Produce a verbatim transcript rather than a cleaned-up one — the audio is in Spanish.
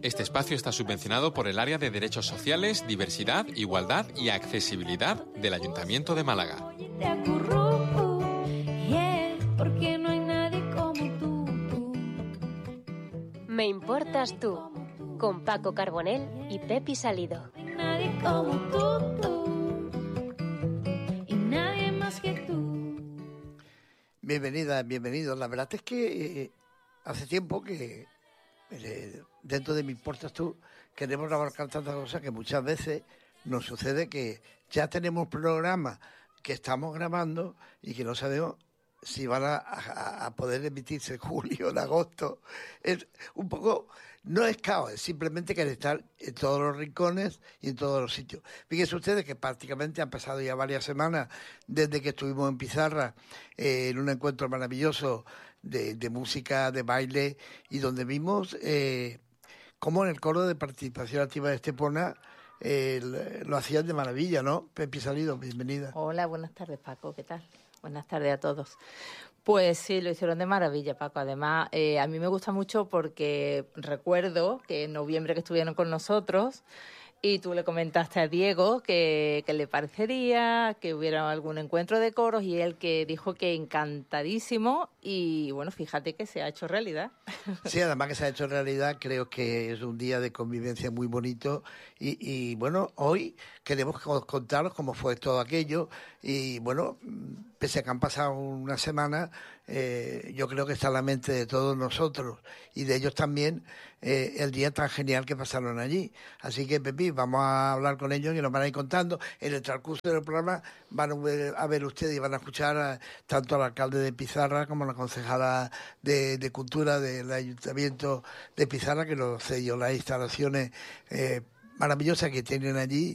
Este espacio está subvencionado por el Área de Derechos Sociales, Diversidad, Igualdad y Accesibilidad del Ayuntamiento de Málaga. Me importas tú, con Paco Carbonell y Pepi Salido. Nadie como tú, tú, y nadie más que tú. Bienvenida, bienvenidos. La verdad es que eh, hace tiempo que eh, dentro de Me Importas Tú queremos abarcar tantas cosas que muchas veces nos sucede que ya tenemos programas que estamos grabando y que no sabemos si van a, a, a poder emitirse en julio, en agosto. Es un poco, no es caos, es simplemente que estar en todos los rincones y en todos los sitios. Fíjense ustedes que prácticamente han pasado ya varias semanas desde que estuvimos en Pizarra, eh, en un encuentro maravilloso de, de música, de baile, y donde vimos eh, cómo en el coro de participación activa de Estepona eh, lo hacían de maravilla, ¿no? Pepi Salido, bienvenida. Hola, buenas tardes, Paco, ¿qué tal? Buenas tardes a todos. Pues sí, lo hicieron de maravilla, Paco. Además, eh, a mí me gusta mucho porque recuerdo que en noviembre que estuvieron con nosotros y tú le comentaste a Diego que, que le parecería que hubiera algún encuentro de coros, y él que dijo que encantadísimo, y bueno, fíjate que se ha hecho realidad. Sí, además que se ha hecho realidad. Creo que es un día de convivencia muy bonito y, y bueno, hoy queremos contaros cómo fue todo aquello y bueno, pese a que han pasado una semana, eh, yo creo que está en la mente de todos nosotros y de ellos también eh, el día tan genial que pasaron allí. Así que, Pepi, vamos a hablar con ellos y nos van a ir contando. En el transcurso del programa van a ver, a ver ustedes y van a escuchar a, tanto al alcalde de Pizarra como a la concejala de, de Cultura del Ayuntamiento de Pizarra, que nos cedió las instalaciones eh, maravillosas que tienen allí